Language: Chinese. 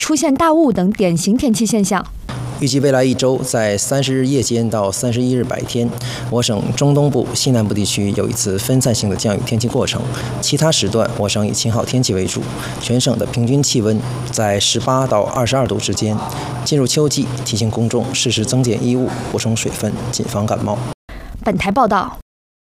出现大雾等典型天气现象。 预计未来1周，在30日夜间到31日白天，我省中东部、西南部地区有一次分散性的降雨天气过程。其他时段，我省以晴好天气为主。全省的平均气温在18到22度之间。进入秋季，提醒公众适时增减衣物，补充水分，谨防感冒。 本台报道。